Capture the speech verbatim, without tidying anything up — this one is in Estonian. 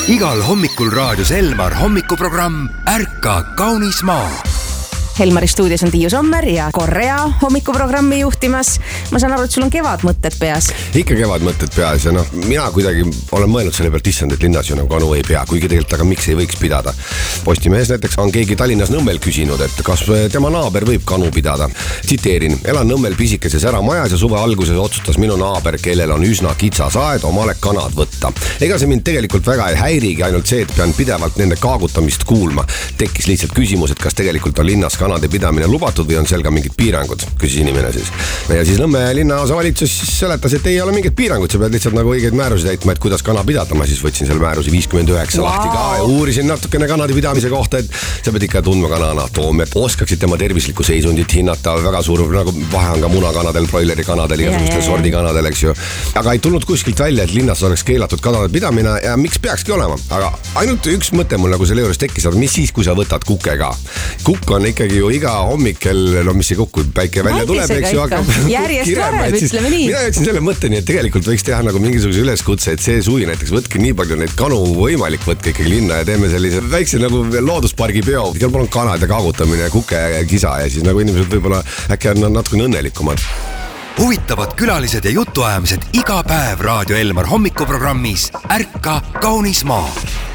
igal hommikul raadios Elmar hommikuprogramm Ärka kaunis maa. Helmari stuudios on Tiiu Sommer ja Korea hommikuprogrammi juhtimas. Ma saan aru, et sul on kevadmõtted peas. Ikka kevadmõtted peas ja noh, mina kuidagi olen mõelnud selle pealt issand, et linnas ju nagu kanu ei pea, kuigi tegelikult aga miks ei võiks pidada. Postimehes näiteks on keegi Tallinnas Nõmmel küsinud, et kas tema naaber võib kanu pidada. Tsiteerin, elan Nõmmel pisikeses äramajas ja suve alguses otsustas minu naaber, kellel on üsna kitsas aed, omale kanad võtta. Ega see mind tegelikult väga ei häirigi, ainult see, et pean pidevalt nende kaagutamist kuulma. Tekkis lihtsalt küsimus, et kas tegelikult on linnas kanade pidamine lubatud või on seal ka mingid piirangud, küsis inimene siis. Ja siis Nõmme linnaosa valitsus seletas, et ei ole mingid piirangud, sa pead lihtsalt nagu õigeid määrusi täitma, et kuidas kana pidada. Ma siis võtsin selle määrusi viiskümmend üheksa wow. lahti ka ja uurisin natukene kanade pidamise kohta, et sa pead ikka tundma kana anatoomiat, oskaksid tema tervislikku seisundit hinnata, väga suur nagu vahe on ka munakanadel, broileri kanadel, igasugustel sordi kanadel, eks ju. Aga ei tulnud kuskilt välja, et linnas oleks keelatud kanade pidamine ja miks peakski olema. Aga ainult üks mõte mul nagu selle juures tekkis, mis siis, kui sa võtad kuke ka. Kukk on ikkagi ju iga hommikel, no mis ei kukku, päike välja tuleb, eks ju, hakkab järjest varem, ütleme nii. Mina jõudsin selle mõtteni, et tegelikult võiks teha nagu mingisuguse üleskutse, et see suvi näiteks võtke nii palju neid kanu võimalik, võtke ikkagi linna ja teeme sellise väikse nagu looduspargi peo. Seal palun kanad ja kaagutamine ja kuke ja kisa ja siis nagu inimesed võib-olla äkki on natuke õnnelikumad. Huvitavad külalised ja jutuajamised iga päev Raadio Elmar hommikuprogrammis Ärka kaunis maa.